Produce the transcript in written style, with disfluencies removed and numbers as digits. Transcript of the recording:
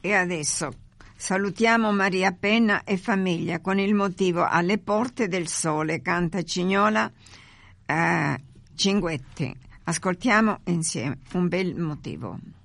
E adesso salutiamo Maria Penna e famiglia con il motivo Alle porte del sole, canta Cignola Cinguetti. Ascoltiamo insieme un bel motivo.